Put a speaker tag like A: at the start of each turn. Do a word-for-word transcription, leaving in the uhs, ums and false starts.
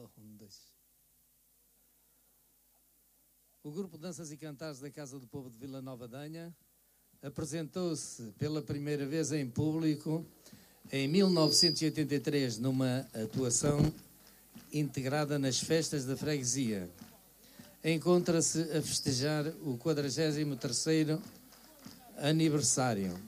A: Um, dois. O grupo Danças e Cantares da Casa do Povo de Vila Nova de Anha apresentou-se pela primeira vez em público em mil novecentos e oitenta e três numa atuação integrada nas festas da freguesia. Encontra-se a festejar o quadragésimo terceiro aniversário.